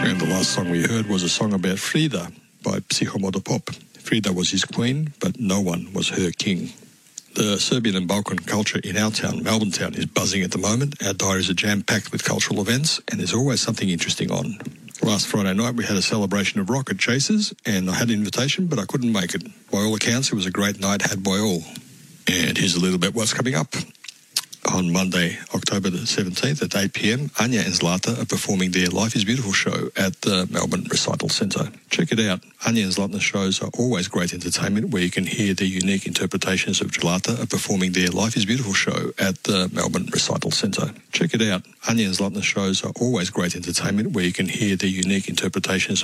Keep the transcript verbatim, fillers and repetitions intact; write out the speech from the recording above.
And the last song we heard was a song about Frida by Psihomodopop. Frida was his queen, but no one was her king. The Serbian and Balkan culture in our town, Melbourne town, is buzzing at the moment. Our diaries are jam-packed with cultural events, and there's always something interesting on. Last Friday night we had a celebration of rocket chasers, and I had an invitation, but I couldn't make it. By all accounts, it was a great night had by all. And here's a little bit what's coming up. On Monday, October the seventeenth at eight p.m, Anya and Zlata are performing their Life is Beautiful show at the Melbourne Recital Centre. Check it out. Anya and Zlata's shows are always great entertainment where you can hear the unique interpretations of Zlata are performing their Life is Beautiful show at the Melbourne Recital Centre. Check it out. Anya and Zlata's shows are always great entertainment where you can hear the unique interpretations